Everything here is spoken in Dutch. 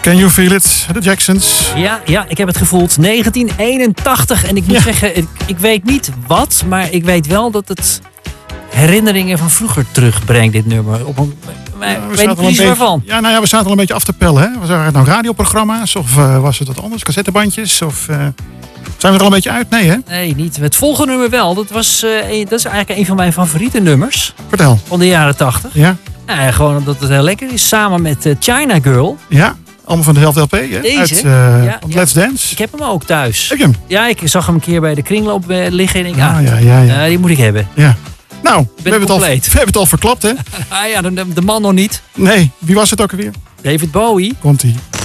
Can You Feel It? De Jacksons. Ja, ik heb het gevoeld. 1981. En ik moet zeggen, ik weet niet wat, maar ik weet wel dat het herinneringen van vroeger terugbrengt, dit nummer. Maar ik weet niet precies waarvan. We zaten al een beetje af te pellen. Hè? Waren het nou radioprogramma's of was het wat anders? Cassettebandjes? Of zijn we er al een beetje uit? Nee, hè? Nee, niet. Het volgende nummer wel. Dat is eigenlijk een van mijn favoriete nummers. Vertel. Van de jaren 80. Ja. Gewoon omdat het heel lekker is. Samen met China Girl. Ja. Allemaal van dezelfde LP, hè? Deze? Let's Dance. Ik heb hem ook thuis. Heb je hem? Ja, ik zag hem een keer bij de kringloop liggen. En ik die moet ik hebben. Ja. Nou, we hebben het al verklapt, hè? De man nog niet. Nee, wie was het ook alweer? David Bowie. Komt-ie.